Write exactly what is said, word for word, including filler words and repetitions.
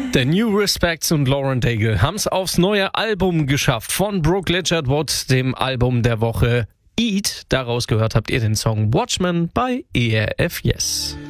The New Respects und Lauren Daigle haben es aufs neue Album geschafft von Brooke Lichard-Wood, dem Album der Woche Eat. Daraus gehört habt ihr den Song Watchmen bei E R F Yes.